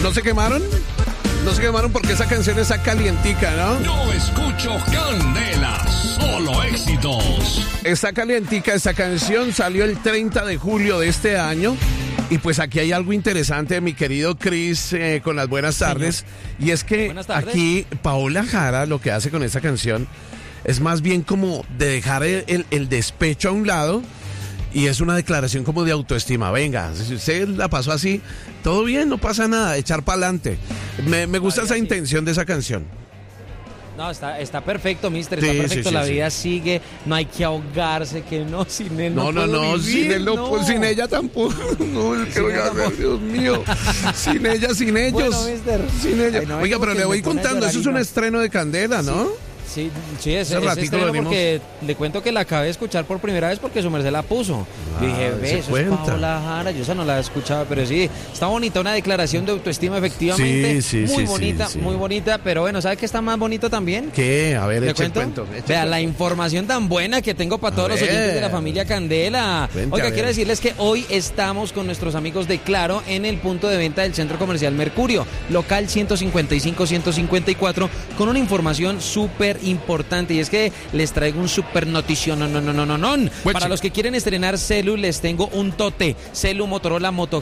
¿No se quemaron? No se quemaron porque esa canción está calientica, ¿no? Yo escucho Candela, solo éxitos. Está calientica esta canción, salió el 30 de julio de este año. Y pues aquí hay algo interesante, mi querido Chris, con las buenas tardes. Señor. Y es que aquí Paola Jara lo que hace con esta canción es más bien como de dejar el despecho a un lado. Y es una declaración como de autoestima. Venga, si usted la pasó así, todo bien, no pasa nada, echar para adelante. Me gusta esa intención de esa canción. No, está perfecto, mister, está perfecto, la vida sigue, no hay que ahogarse, que no, sin él no puedo vivir, sin él no. Sin ella tampoco, no, es que Dios mío, sin ella, sin ellos, bueno, mister, sin ella. Ay, no, oiga, pero le voy contando, eso es un estreno de Candela, ¿no? Sí, ese estreno porque le cuento que la acabé de escuchar por primera vez porque su merced la puso. Yo dije, ve, eso es Paola Jara, yo esa no la he escuchado, pero sí, está bonita, una declaración de autoestima efectivamente, muy bonita, pero bueno, ¿sabe qué está más bonito también? ¿Qué? A ver, eche cuento. Vea, la información tan buena que tengo para todos los oyentes de la familia Candela. Oiga, quiero decirles que hoy estamos con nuestros amigos de Claro en el punto de venta del Centro Comercial Mercurio, local 155-154, con una información súper importante, y es que les traigo un super notición. Para los que quieren estrenar celu, les tengo un tote. Celu Motorola Moto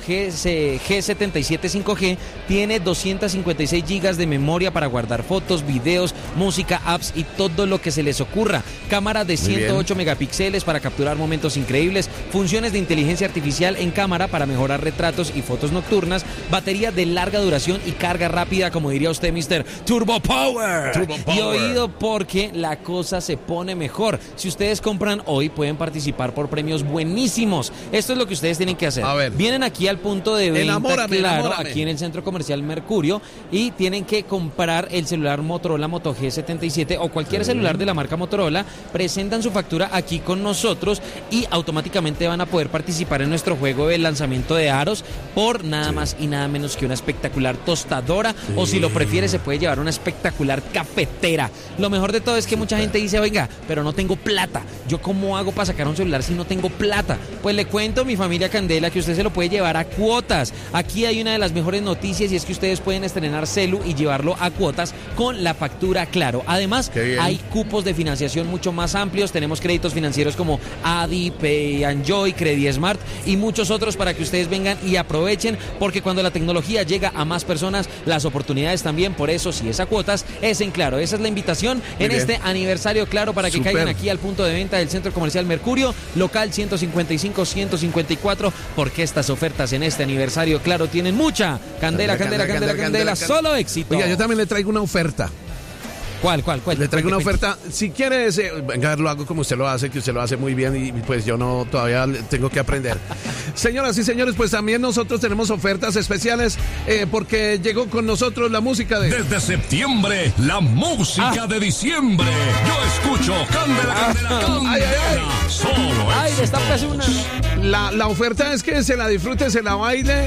G77 5G tiene 256 gigas de memoria para guardar fotos, videos, música, apps y todo lo que se les ocurra. Cámara de 108 megapíxeles para capturar momentos increíbles, funciones de inteligencia artificial en cámara para mejorar retratos y fotos nocturnas, batería de larga duración y carga rápida, como diría usted, Mr. Turbo Power. Y oído, porque la cosa se pone mejor. Si ustedes compran hoy, pueden participar por premios buenísimos. Esto es lo que ustedes tienen que hacer. Vienen aquí al punto de venta, Claro, aquí en el Centro Comercial Mercurio, y tienen que comprar el celular Motorola Moto G77 o cualquier celular de la marca Motorola, presentan su factura aquí con nosotros y automáticamente van a poder participar en nuestro juego de lanzamiento de aros por nada más y nada menos que una espectacular tostadora, o si lo prefiere se puede llevar una espectacular cafetera. Lo mejor de todo es que mucha gente dice, oiga, pero no tengo plata, ¿yo cómo hago para sacar un celular si no tengo plata? Pues le cuento, mi familia Candela, que usted se lo puede llevar a cuotas. Aquí hay una de las mejores noticias, y es que ustedes pueden estrenar celu y llevarlo a cuotas con la factura Claro. Además, hay cupos de financiación mucho más amplios, tenemos créditos financieros como Adi, Pay Enjoy, Credismart y muchos otros para que ustedes vengan y aprovechen, porque cuando la tecnología llega a más personas, las oportunidades también. Por eso, si es a cuotas, es en Claro. Esa es la invitación en este aniversario Claro, para que caigan aquí al punto de venta del Centro Comercial Mercurio, local 155-154, porque estas ofertas en este aniversario Claro tienen mucha Candela, solo éxito. Oiga, yo también le traigo una oferta. ¿Cuál? Le traigo una oferta. Si quieres, venga, lo hago como usted lo hace, que usted lo hace muy bien, y pues yo no, todavía tengo que aprender. Señoras y señores, pues también nosotros tenemos ofertas especiales, porque llegó con nosotros la música de... Desde septiembre, la música de diciembre. Yo escucho Candela. Solo está una. La oferta es que se la disfrute, se la baile